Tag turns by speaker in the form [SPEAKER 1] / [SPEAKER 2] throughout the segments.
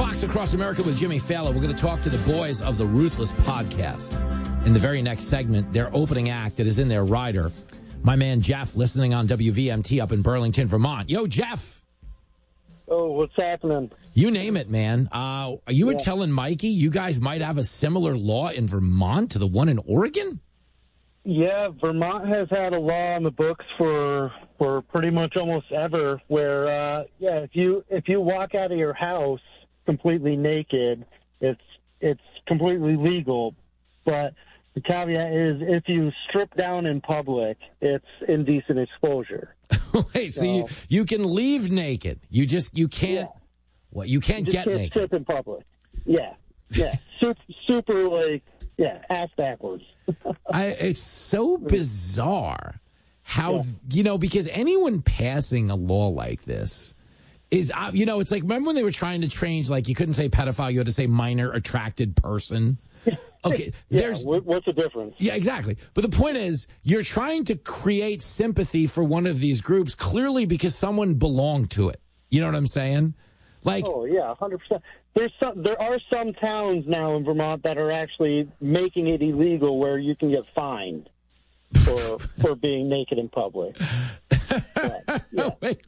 [SPEAKER 1] Fox Across America with Jimmy Fallon. We're going to talk to the boys of the Ruthless podcast. In the very next segment, their opening act that is in their rider. My man Jeff, listening on WVMT up in Burlington, Vermont. Yo, Jeff.
[SPEAKER 2] Oh, what's happening?
[SPEAKER 1] You name it, man. You were telling Mikey you guys might have a similar law in Vermont to the one in Oregon?
[SPEAKER 2] Yeah, Vermont has had a law on the books for pretty much almost ever where, if you walk out of your house completely naked, it's completely legal. But the caveat is if you strip down in public, it's indecent exposure.
[SPEAKER 1] Wait, so you can leave naked. You can't. Yeah. What? You can't get naked.
[SPEAKER 2] Strip in public. Yeah. Super like ass backwards.
[SPEAKER 1] It's so bizarre how because anyone passing a law like this is it's like, remember when they were trying to change, like, you couldn't say pedophile, you had to say minor attracted person. Okay,
[SPEAKER 2] what's the difference?
[SPEAKER 1] Yeah, exactly. But the point is, you're trying to create sympathy for one of these groups, clearly because someone belonged to it. You know what I'm saying? Like,
[SPEAKER 2] oh yeah, 100%. There are some towns now in Vermont that are actually making it illegal where you can get fined for being naked in public. But, yeah.
[SPEAKER 1] Wait,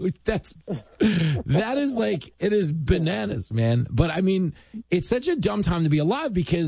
[SPEAKER 1] that is like, it is bananas, man. But I mean, it's such a dumb time to be alive because